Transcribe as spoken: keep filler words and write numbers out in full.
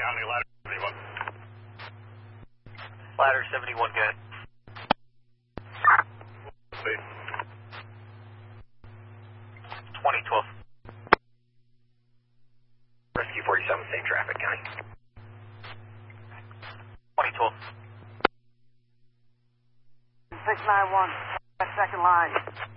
County, ladder seventy-one. Ladder seventy-one, good. twenty twelve. Rescue forty-seven, same traffic, County. twenty twelve. six nine one, second line.